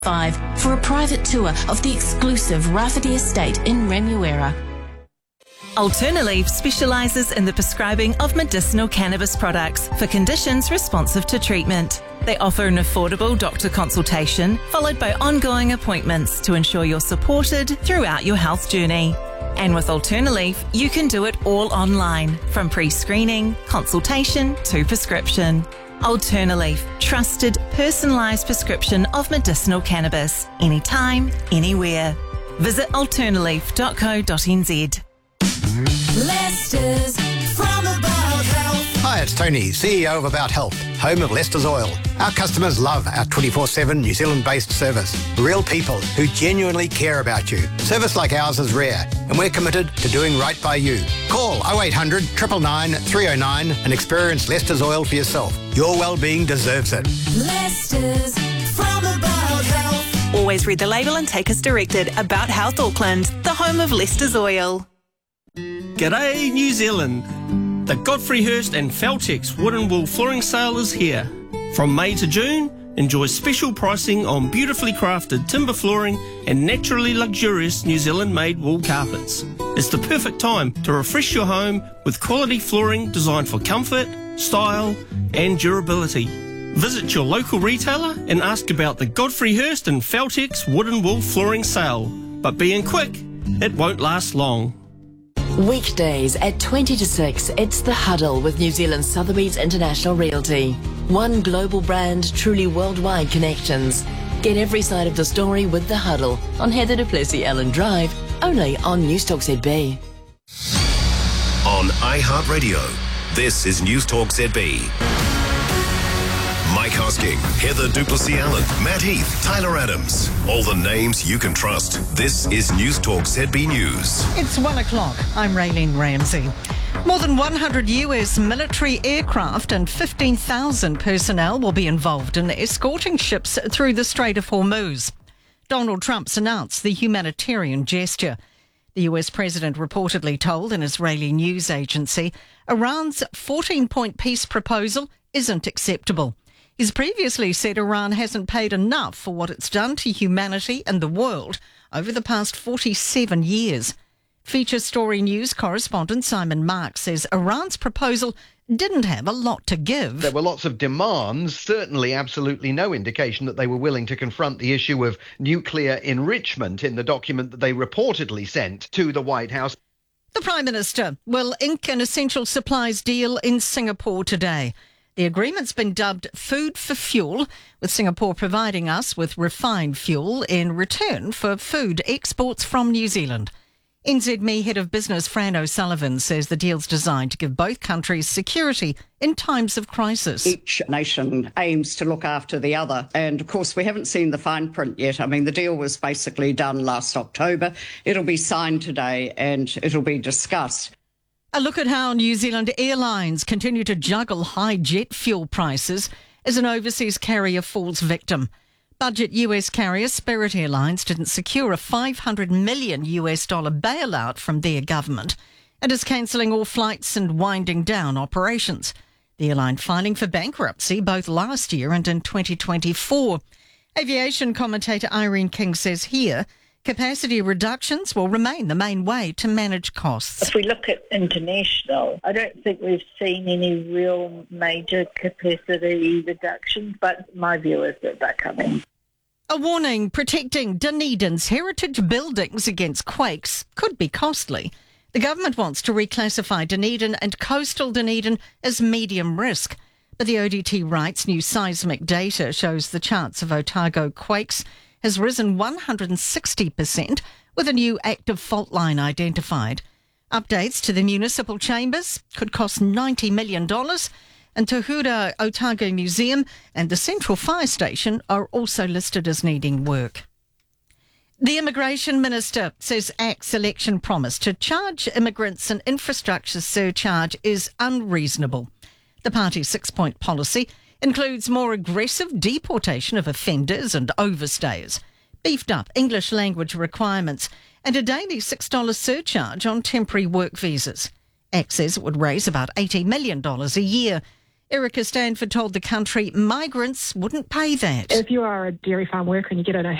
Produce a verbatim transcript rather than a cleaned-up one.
Five for a private tour of the exclusive Rafferty Estate in Remuera. Alternaleaf specialises in the prescribing of medicinal cannabis products for conditions responsive to treatment. They offer an affordable doctor consultation followed by ongoing appointments to ensure you're supported throughout your health journey. And with Alternaleaf, you can do it all online, from pre-screening, consultation to prescription. Alternaleaf, trusted, personalised prescription of medicinal cannabis, anytime, anywhere. Visit alternaleaf dot co dot n z. Leicester's from About Health. Hi, it's Tony, C E O of About Health, home of Leicester's Oil. Our customers love our twenty-four seven New Zealand-based service. Real people who genuinely care about you. Service like ours is rare, and we're committed to doing right by you. Call oh eight hundred, nine nine nine, three oh nine and experience Leicester's Oil for yourself. Your well-being deserves it. Leicester's from About Health. Always read the label and take us directed. About Health Auckland, the home of Leicester's Oil. G'day New Zealand! The Godfrey Hirst and Feltex Wood and Wool Flooring Sale is here. From May to June, enjoy special pricing on beautifully crafted timber flooring and naturally luxurious New Zealand-made wool carpets. It's the perfect time to refresh your home with quality flooring designed for comfort, style and durability. Visit your local retailer and ask about the Godfrey Hirst and Feltex Wood and Wool Flooring Sale. But being quick, it won't last long. Weekdays at twenty to six, it's The Huddle with New Zealand Sotheby's International Realty. One global brand, truly worldwide connections. Get every side of the story with The Huddle on Heather du Plessis-Allen Drive, only on Newstalk Z B. On iHeartRadio, this is Newstalk Z B. Mike Hosking, Heather du Plessis-Allen, Matt Heath, Tyler Adams. All the names you can trust. This is Newstalk Z B News. It's one o'clock. I'm Raylene Ramsey. More than one hundred U S military aircraft and fifteen thousand personnel will be involved in escorting ships through the Strait of Hormuz. Donald Trump's announced the humanitarian gesture. The U S president reportedly told an Israeli news agency Iran's fourteen-point peace proposal isn't acceptable. He's previously said Iran hasn't paid enough for what it's done to humanity and the world over the past forty-seven years. Feature Story News correspondent Simon Mark says Iran's proposal didn't have a lot to give. There were lots of demands, certainly absolutely no indication that they were willing to confront the issue of nuclear enrichment in the document that they reportedly sent to the White House. The Prime Minister will ink an essential supplies deal in Singapore today. The agreement's been dubbed Food for Fuel, with Singapore providing us with refined fuel in return for food exports from New Zealand. N Z M E Head of Business Fran O'Sullivan says the deal's designed to give both countries security in times of crisis. Each nation aims to look after the other. And, of course, we haven't seen the fine print yet. I mean, the deal was basically done last October. It'll be signed today and it'll be discussed. A look at how New Zealand Airlines continue to juggle high jet fuel prices as an overseas carrier falls victim. Budget U S carrier Spirit Airlines didn't secure a five hundred million U S dollar bailout from their government and is cancelling all flights and winding down operations. The airline filing for bankruptcy both last year and in twenty twenty-four. Aviation commentator Irene King says here, capacity reductions will remain the main way to manage costs. If we look at international, I don't think we've seen any real major capacity reductions, but my view is that they're coming. A warning protecting Dunedin's heritage buildings against quakes could be costly. The government wants to reclassify Dunedin and coastal Dunedin as medium risk. But the O D T writes new seismic data shows the chance of Otago quakes has risen one hundred sixty percent with a new active fault line identified. Updates to the municipal chambers could cost ninety million dollars, and Te Hura Otago Museum and the Central Fire Station are also listed as needing work. The Immigration Minister says A C T's election promise to charge immigrants an infrastructure surcharge is unreasonable. The party's six-point policy includes more aggressive deportation of offenders and overstayers, beefed up English language requirements and a daily six dollars surcharge on temporary work visas. A C T says it would raise about eighty million dollars a year. Erica Stanford told The Country migrants wouldn't pay that. If you are a dairy farm worker and you get a